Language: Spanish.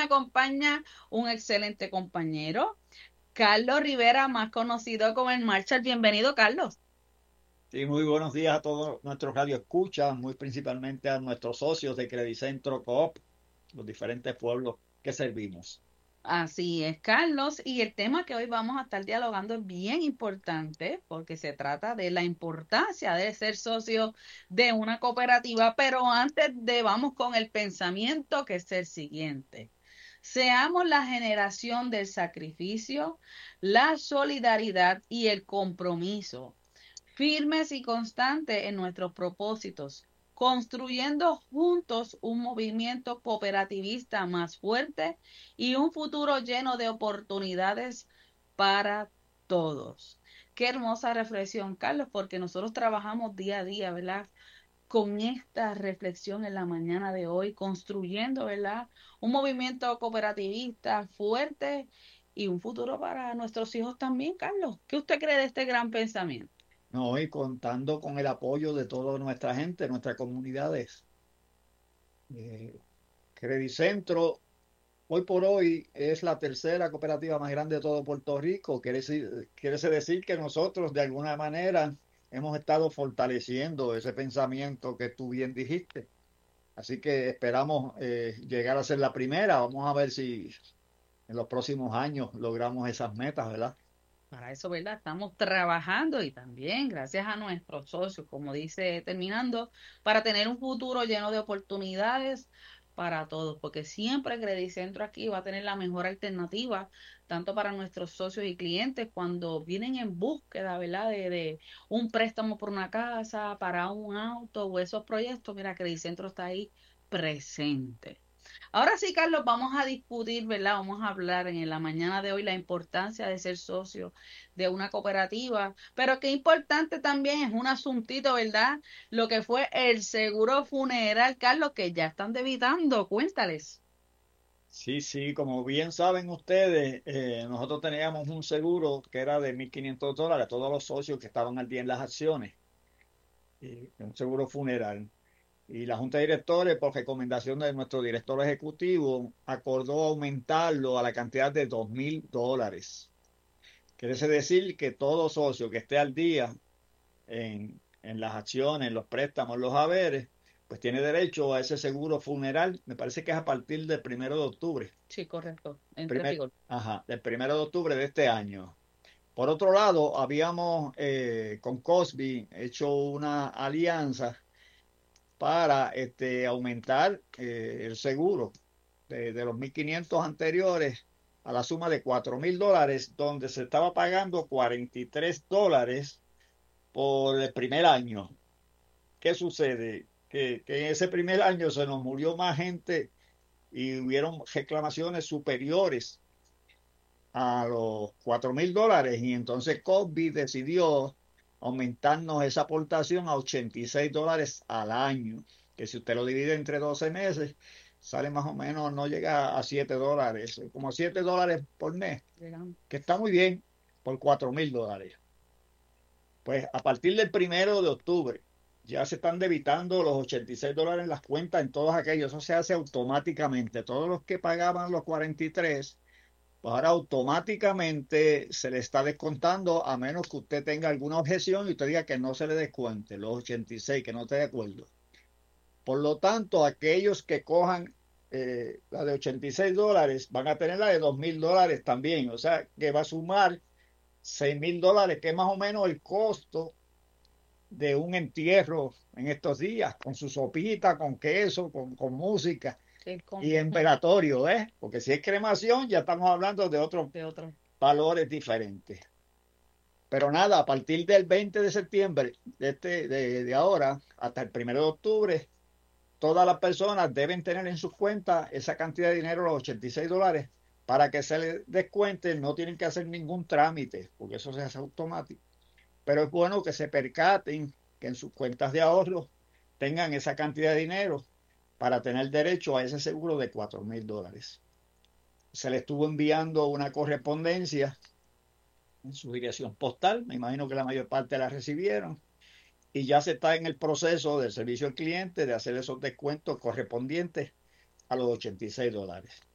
me acompaña un excelente compañero, Carlos Rivera, más conocido como el Marshall. Bienvenido, Carlos. Sí, muy buenos días a todos nuestros radioescuchas, muy principalmente a nuestros socios de Credicentro Coop, los diferentes pueblos que servimos. Así es, Carlos. Y el tema que hoy vamos a estar dialogando es bien importante porque se trata de la importancia de ser socio de una cooperativa. Pero antes de vamos con el pensamiento que es el siguiente. Seamos la generación del sacrificio, la solidaridad y el compromiso, firmes y constantes en nuestros propósitos, construyendo juntos un movimiento cooperativista más fuerte y un futuro lleno de oportunidades para todos. Qué hermosa reflexión, Carlos, porque nosotros trabajamos día a día, ¿verdad? Con esta reflexión en la mañana de hoy, construyendo, ¿verdad? Un movimiento cooperativista fuerte y un futuro para nuestros hijos también, Carlos. ¿Qué usted cree de este gran pensamiento? No, y contando con el apoyo de toda nuestra gente, nuestras comunidades. Eh, Credicentro, hoy por hoy, es la tercera cooperativa más grande de todo Puerto Rico. Quiere decir que nosotros, de alguna manera, hemos estado fortaleciendo ese pensamiento que tú bien dijiste. Así que esperamos llegar a ser la primera. Vamos a ver si en los próximos años logramos esas metas, ¿verdad? Para eso, ¿verdad? Estamos trabajando y también gracias a nuestros socios, como dice terminando, para tener un futuro lleno de oportunidades para todos, porque siempre Credicentro aquí va a tener la mejor alternativa, tanto para nuestros socios y clientes cuando vienen en búsqueda, ¿verdad? De un préstamo por una casa, para un auto o esos proyectos. Mira, Credicentro está ahí presente. Ahora sí, Carlos, vamos a discutir, ¿verdad? Vamos a hablar en la mañana de hoy la importancia de ser socio de una cooperativa, pero qué importante también es un asuntito, ¿verdad? Lo que fue el seguro funeral, Carlos, que ya están debitando, cuéntales. Sí, sí, como bien saben ustedes, nosotros teníamos un seguro que era de $1,500, todos los socios que estaban al día en las acciones, un seguro funeral. Y la Junta de Directores, por recomendación de nuestro director ejecutivo, acordó aumentarlo a la cantidad de $2,000. Quiere decir que todo socio que esté al día en las acciones, en los préstamos, en los haberes, pues tiene derecho a ese seguro funeral. Me parece que es a partir del 1 de octubre. Sí, correcto, entre rigor. Del 1 de octubre de este año. Por otro lado, habíamos con Cosby hecho una alianza para aumentar el seguro de los 1,500 anteriores a la suma de $4,000, donde se estaba pagando $43 por el primer año. ¿Qué sucede? Que en ese primer año se nos murió más gente y hubieron reclamaciones superiores a los $4,000, y entonces Cosby decidió aumentarnos esa aportación a $86 al año, que si usted lo divide entre 12 meses, sale más o menos, no llega a $7, como $7 por mes, Llegamos. que está muy bien por $4,000. Pues a partir del 1 de octubre ya se están debitando los $86 en las cuentas en todos aquellos. Eso se hace automáticamente. Todos los que pagaban los 43, pues ahora automáticamente se le está descontando, a menos que usted tenga alguna objeción y usted diga que no se le descuente los 86, que no esté de acuerdo. Por lo tanto, aquellos que cojan la de $86 van a tener la de $2,000 también. O sea, que va a sumar $6,000, que es más o menos el costo de un entierro en estos días, con su sopita, con queso, con música Sí, y en velatorio, ¿eh? Porque si es cremación, ya estamos hablando de otros de otro. valores diferentes. Pero nada, a partir del 20 de septiembre de ahora hasta el 1 de octubre, todas las personas deben tener en sus cuentas esa cantidad de dinero, los $86, para que se les descuente. No tienen que hacer ningún trámite, porque eso se hace automático. Pero es bueno que se percaten que en sus cuentas de ahorro tengan esa cantidad de dinero para tener derecho a ese seguro de $4,000. Se le estuvo enviando una correspondencia en su dirección postal, me imagino que la mayor parte la recibieron, y ya se está en el proceso del servicio al cliente de hacer esos descuentos correspondientes a los $86.